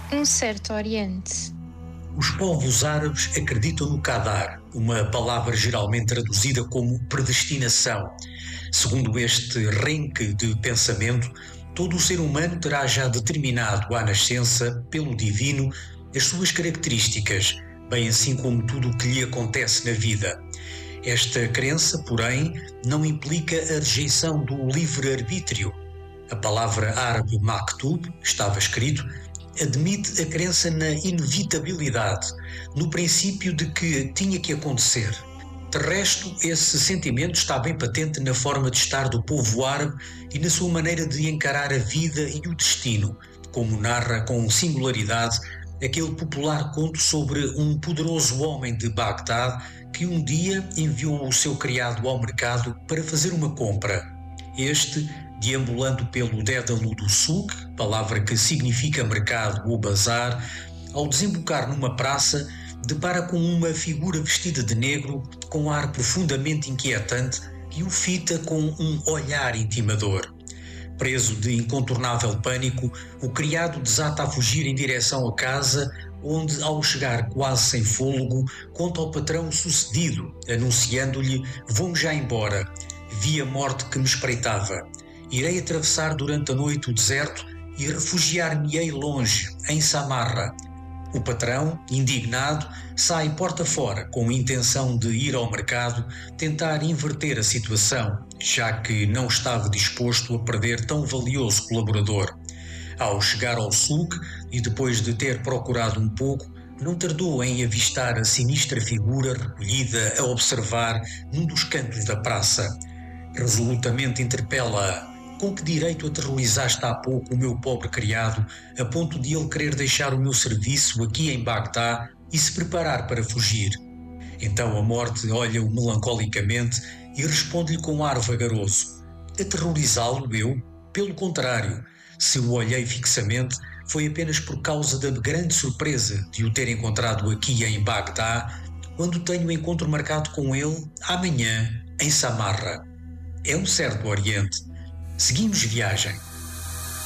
Um certo Oriente. Os povos árabes acreditam no qadar, uma palavra geralmente traduzida como predestinação. Segundo este renque de pensamento, todo o ser humano terá já determinado à nascença, pelo divino, as suas características, bem assim como tudo o que lhe acontece na vida. Esta crença, porém, não implica a rejeição do livre-arbítrio. A palavra árabe maktub, estava escrito, admite a crença na inevitabilidade, no princípio de que tinha que acontecer. De resto, esse sentimento está bem patente na forma de estar do povo árabe e na sua maneira de encarar a vida e o destino, como narra com singularidade aquele popular conto sobre um poderoso homem de Bagdade que um dia enviou o seu criado ao mercado para fazer uma compra. Este, deambulando pelo dédalo do souk, palavra que significa mercado ou bazar, ao desembocar numa praça, depara com uma figura vestida de negro com ar profundamente inquietante que o fita com um olhar intimador. Preso de incontornável pânico, o criado desata a fugir em direção à casa, onde, ao chegar quase sem fôlego, conta ao patrão o sucedido, anunciando-lhe: "Vou já embora. Vi a morte que me espreitava. Irei atravessar durante a noite o deserto e refugiar-me-ei longe, em Samarra." O patrão, indignado, sai porta fora com a intenção de ir ao mercado tentar inverter a situação, já que não estava disposto a perder tão valioso colaborador. Ao chegar ao souk e depois de ter procurado um pouco, não tardou em avistar a sinistra figura recolhida a observar num dos cantos da praça. Resolutamente interpela-a: "Com que direito aterrorizaste há pouco o meu pobre criado, a ponto de ele querer deixar o meu serviço aqui em Bagdá e se preparar para fugir?" Então a morte olha-o melancolicamente e responde-lhe com ar vagaroso: "Aterrorizá-lo eu? Pelo contrário, se o olhei fixamente, foi apenas por causa da grande surpresa de o ter encontrado aqui em Bagdá, quando tenho o encontro marcado com ele amanhã em Samarra." É um certo Oriente. Seguimos viagem.